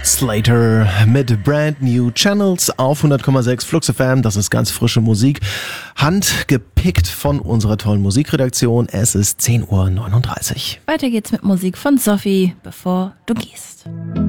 Slater mit Brand New Channels auf 100,6 Flux FM. Das ist ganz frische Musik, handgepickt von unserer tollen Musikredaktion. Es ist 10:39 Uhr. Weiter geht's mit Musik von Sophie, bevor du gehst.